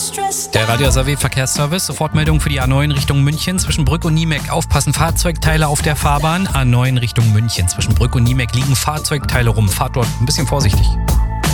Der Radio SAW Verkehrsservice, Sofortmeldung für die A9 Richtung München zwischen Brück und Niemek. Aufpassen, Fahrzeugteile auf der Fahrbahn. A9 Richtung München zwischen Brück und Niemek liegen Fahrzeugteile rum. Fahrt dort ein bisschen vorsichtig.